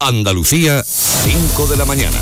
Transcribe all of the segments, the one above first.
Andalucía, 5 de la mañana.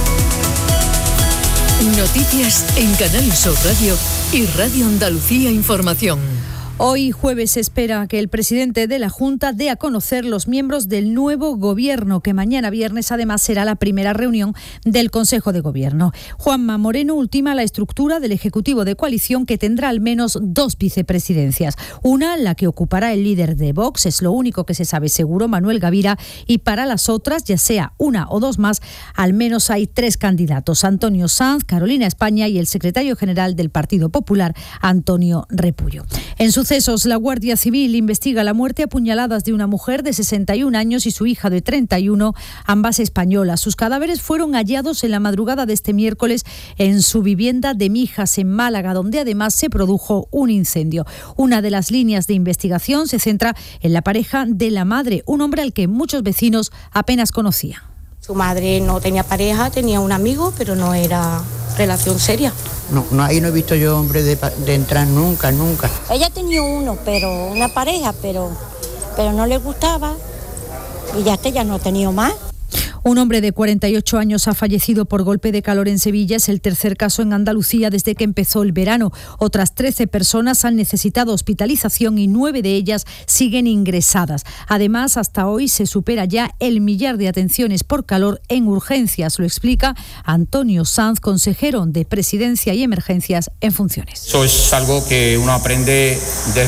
Noticias en Canal Sur Radio y Radio Andalucía Información. Hoy jueves se espera que el presidente de la Junta dé a conocer los miembros del nuevo gobierno, que mañana viernes además será la primera reunión del Consejo de Gobierno. Juanma Moreno ultima la estructura del Ejecutivo de coalición, que tendrá al menos 2 vicepresidencias. Una, la que ocupará el líder de Vox, es lo único que se sabe seguro, Manuel Gavira, y para las otras, ya sea una o dos más, al menos hay 3 candidatos: Antonio Sanz, Carolina España y el secretario general del Partido Popular, Antonio Repullo. En sucesos, la Guardia Civil investiga la muerte a puñaladas de una mujer de 61 años y su hija de 31, ambas españolas. Sus cadáveres fueron hallados en la madrugada de este miércoles en su vivienda de Mijas, en Málaga, donde además se produjo un incendio. Una de las líneas de investigación se centra en la pareja de la madre, un hombre al que muchos vecinos apenas conocían. Su madre no tenía pareja, tenía un amigo, pero no era relación seria. No, ahí no he visto yo hombre de entrar nunca. Ella tenía una pareja, pero no le gustaba y ya no ha tenido más. Un hombre de 48 años ha fallecido por golpe de calor en Sevilla. Es el tercer caso en Andalucía desde que empezó el verano. Otras 13 personas han necesitado hospitalización y 9 de ellas siguen ingresadas. Además, hasta hoy se supera ya el 1.000.000 de atenciones por calor en urgencias. Lo explica Antonio Sanz, consejero de Presidencia y Emergencias en funciones. Eso es algo que uno aprende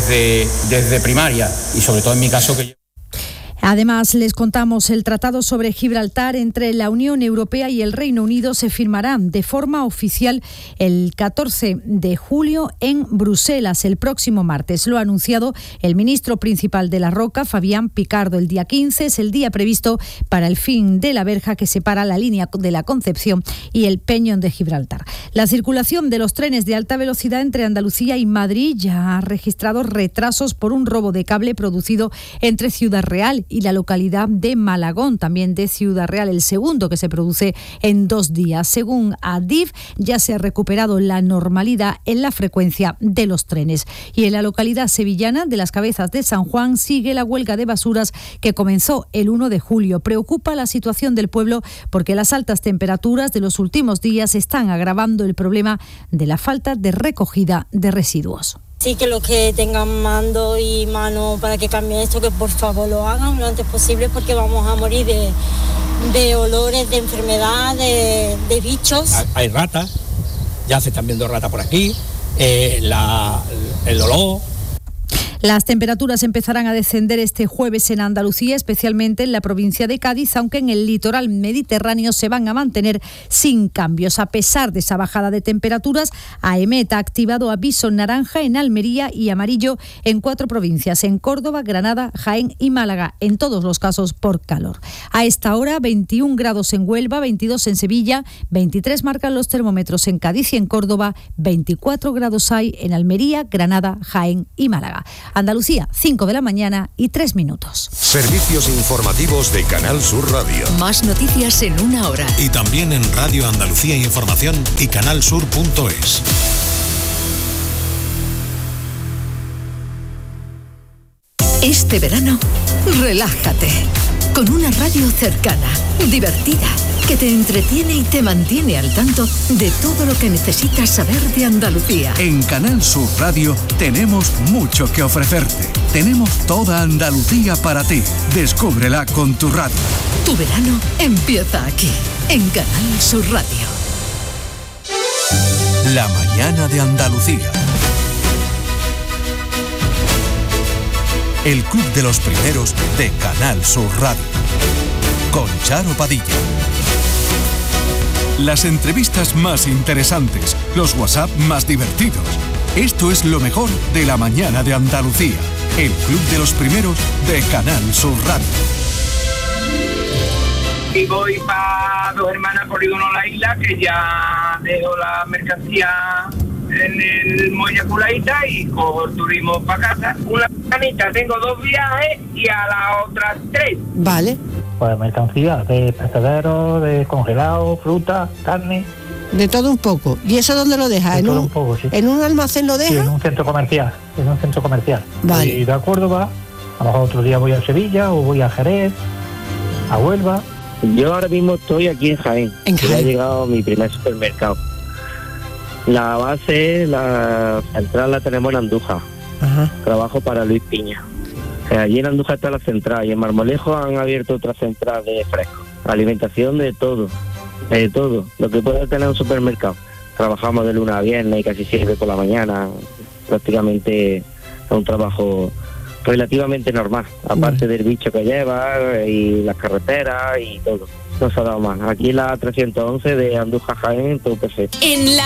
desde primaria y sobre todo en mi caso que... Además, les contamos, el Tratado sobre Gibraltar entre la Unión Europea y el Reino Unido se firmará de forma oficial el 14 de julio en Bruselas, el próximo martes. Lo ha anunciado el ministro principal de La Roca, Fabián Picardo. El día 15 es el día previsto para el fin de la verja que separa la línea de la Concepción y el Peñón de Gibraltar. La circulación de los trenes de alta velocidad entre Andalucía y Madrid ya ha registrado retrasos por un robo de cable producido entre Ciudad Real y la localidad de Malagón, también de Ciudad Real, el segundo que se produce en 2 días. Según Adif, ya se ha recuperado la normalidad en la frecuencia de los trenes. Y en la localidad sevillana de Las Cabezas de San Juan sigue la huelga de basuras que comenzó el 1 de julio. Preocupa la situación del pueblo porque las altas temperaturas de los últimos días están agravando el problema de la falta de recogida de residuos. Sí, que los que tengan mando y mano para que cambien esto, que por favor lo hagan lo antes posible, porque vamos a morir de olores, de enfermedad, de bichos. Hay ratas, ya se están viendo ratas por aquí, el olor. Las temperaturas empezarán a descender este jueves en Andalucía, especialmente en la provincia de Cádiz, aunque en el litoral mediterráneo se van a mantener sin cambios. A pesar de esa bajada de temperaturas, AEMET ha activado aviso naranja en Almería y amarillo en 4 provincias, en Córdoba, Granada, Jaén y Málaga, en todos los casos por calor. A esta hora, 21 grados en Huelva, 22 en Sevilla, 23 marcan los termómetros en Cádiz y en Córdoba, 24 grados hay en Almería, Granada, Jaén y Málaga. Andalucía, 5 de la mañana y 3 minutos. Servicios informativos de Canal Sur Radio. Más noticias en 1 hora. Y también en Radio Andalucía Información y canalsur.es. Este verano, relájate. Con una radio cercana, divertida, que te entretiene y te mantiene al tanto de todo lo que necesitas saber de Andalucía. En Canal Sur Radio tenemos mucho que ofrecerte. Tenemos toda Andalucía para ti. Descúbrela con tu radio. Tu verano empieza aquí, en Canal Sur Radio. La mañana de Andalucía. El Club de los Primeros de Canal Sur Radio. Con Charo Padilla. Las entrevistas más interesantes, los WhatsApp más divertidos. Esto es lo mejor de la mañana de Andalucía. El Club de los Primeros de Canal Sur Radio. Y voy para Dos Hermanas Polígono La Isla, que ya dejo la mercancía en el muelle Culaíta y cojo el turismo para casa. Una semanita tengo 2 viajes y a las otras 3. Vale. Pues mercancía de pescadero, de congelado, fruta, carne. De todo un poco. ¿Y eso dónde lo dejas? De todo un poco, sí. ¿En un almacén lo dejas? Sí, en un centro comercial. Vale. Y de Córdoba, a lo mejor otro día voy a Sevilla o voy a Jerez, a Huelva. Yo ahora mismo estoy aquí en Jaén. Ya ha llegado mi primer supermercado. La base, la central la tenemos en Andújar. Trabajo para Luis Piña. Allí en Andújar está la central y en Marmolejo han abierto otra central de fresco. Alimentación de todo, lo que puede tener un supermercado. Trabajamos de lunes a viernes y casi siempre por la mañana. Prácticamente es un trabajo relativamente normal, aparte del bicho que lleva y las carreteras y todo. No se ha dado más. Aquí la 311 de Andújar Jaén, todo perfecto. En la